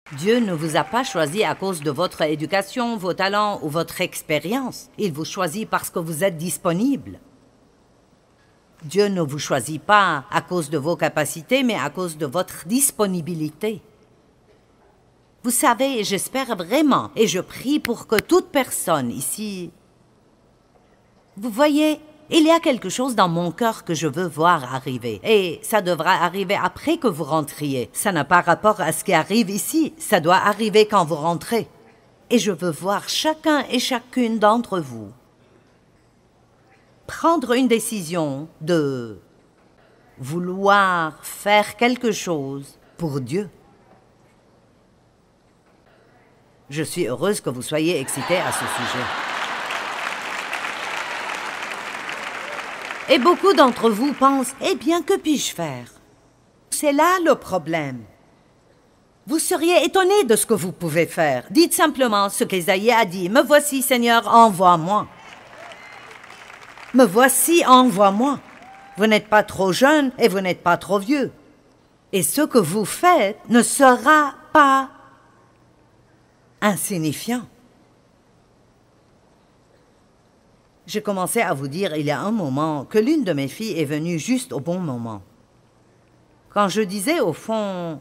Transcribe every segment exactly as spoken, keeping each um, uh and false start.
Dieu ne vous a pas choisi à cause de votre éducation, vos talents ou votre expérience. Il vous choisit parce que vous êtes disponible. Dieu ne vous choisit pas à cause de vos capacités, mais à cause de votre disponibilité. Vous savez, j'espère vraiment, et je prie pour que toute personne ici... Vous voyez, il y a quelque chose dans mon cœur que je veux voir arriver. Et ça devra arriver après que vous rentriez. Ça n'a pas rapport à ce qui arrive ici. Ça doit arriver quand vous rentrez. Et je veux voir chacun et chacune d'entre vous prendre une décision de vouloir faire quelque chose pour Dieu. Je suis heureuse que vous soyez excités à ce sujet. Et beaucoup d'entre vous pensent, eh bien, que puis-je faire? C'est là le problème. Vous seriez étonnés de ce que vous pouvez faire. Dites simplement ce qu'Ésaïe a dit. Me voici, Seigneur, envoie-moi. Me voici, envoie-moi. Vous n'êtes pas trop jeune et vous n'êtes pas trop vieux. Et ce que vous faites ne sera pas insignifiant. J'ai commencé à vous dire il y a un moment que l'une de mes filles est venue juste au bon moment. Quand je disais au fond,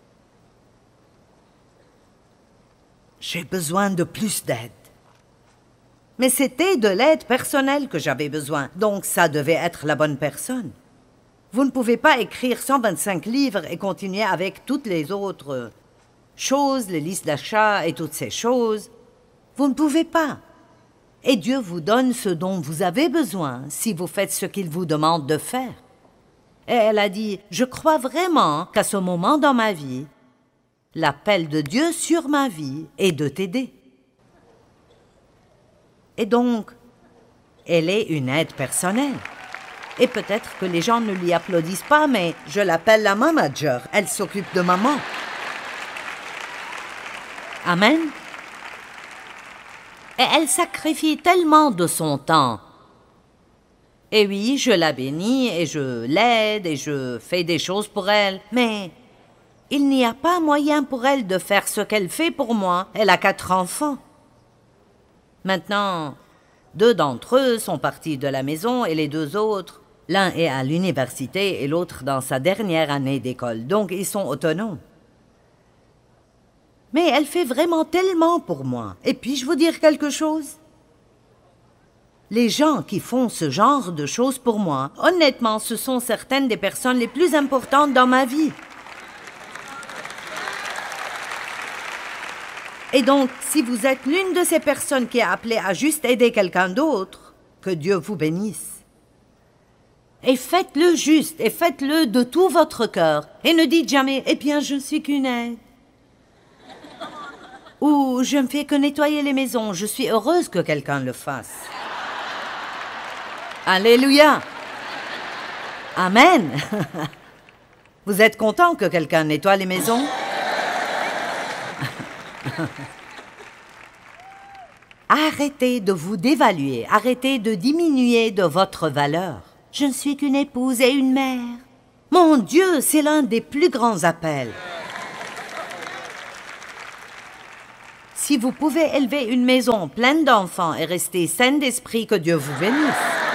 j'ai besoin de plus d'aide. Mais c'était de l'aide personnelle que j'avais besoin, donc ça devait être la bonne personne. Vous ne pouvez pas écrire cent vingt-cinq livres et continuer avec toutes les autres choses, les listes d'achats et toutes ces choses. Vous ne pouvez pas. Et Dieu vous donne ce dont vous avez besoin si vous faites ce qu'il vous demande de faire. Et elle a dit, je crois vraiment qu'à ce moment dans ma vie, l'appel de Dieu sur ma vie est de t'aider. Et donc, elle est une aide personnelle. Et peut-être que les gens ne lui applaudissent pas, mais je l'appelle la manager. Elle s'occupe de maman. Amen. Et elle sacrifie tellement de son temps. Et oui, je la bénis et je l'aide et je fais des choses pour elle. Mais il n'y a pas moyen pour elle de faire ce qu'elle fait pour moi. Elle a quatre enfants. Maintenant, deux d'entre eux sont partis de la maison et les deux autres, l'un est à l'université et l'autre dans sa dernière année d'école. Donc, ils sont autonomes. Mais elle fait vraiment tellement pour moi. Et puis-je vous dire quelque chose? Les gens qui font ce genre de choses pour moi, honnêtement, ce sont certaines des personnes les plus importantes dans ma vie. Et donc, si vous êtes l'une de ces personnes qui est appelée à juste aider quelqu'un d'autre, que Dieu vous bénisse. Et faites-le juste, et faites-le de tout votre cœur. Et ne dites jamais, eh bien, je ne suis qu'une aide. Ou je ne fais que nettoyer les maisons, je suis heureuse que quelqu'un le fasse. Alléluia! Amen! Vous êtes content que quelqu'un nettoie les maisons? Arrêtez de vous dévaluer, arrêtez de diminuer de votre valeur. Je ne suis qu'une épouse et une mère. Mon Dieu, c'est l'un des plus grands appels. Si vous pouvez élever une maison pleine d'enfants et rester saine d'esprit, que Dieu vous bénisse.